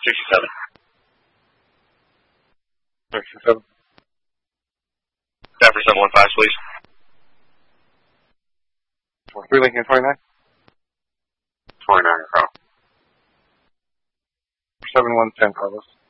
67. 67. Stafford 715, please. 3 Lincoln 29. 29, Carl. 7110, Carlos.